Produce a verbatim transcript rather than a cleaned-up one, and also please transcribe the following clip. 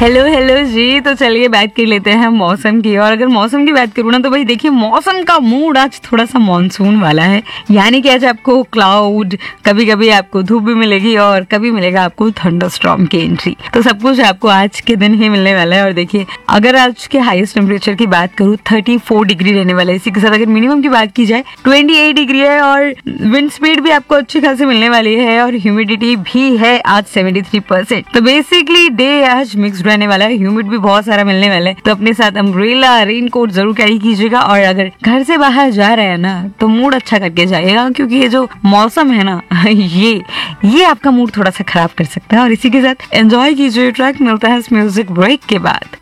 Hello hello जी। तो चलिए बात कर लेते हैं मौसम की। और अगर मौसम की बात करूँ ना तो भाई देखिए मौसम का मूड आज थोड़ा सा मानसून वाला है। यानी कि आज आपको क्लाउड, कभी कभी आपको धूप भी मिलेगी और कभी मिलेगा आपको थंडरस्टॉर्म की एंट्री। तो सब कुछ आपको आज के दिन ही मिलने वाला है। और देखिए अगर आज के हाईएस्ट टेम्परेचर की बात करूँ थर्टी फोर डिग्री रहने वाला है। इसी के साथ अगर मिनिमम की बात की जाए ट्वेंटी एट डिग्री है और विंड स्पीड भी आपको अच्छी खासी मिलने वाली है और ह्यूमिडिटी भी है आज सेवेंटी थ्री परसेंट। तो बेसिकली डे आज मिक्स्ड रहने वाला है, ह्यूमिड भी बहुत सारा मिलने वाला है। तो अपने साथ अम्ब्रेला, रेनकोट जरूर कैरी कीजिएगा। और अगर घर से बाहर जा रहे हैं ना तो मूड अच्छा करके जाइएगा, क्योंकि ये जो मौसम है ना ये ये आपका मूड थोड़ा सा खराब कर सकता है। और इसी के साथ एंजॉय कीजिए ट्रैक। मिलता है इस म्यूजिक ब्रेक के बाद।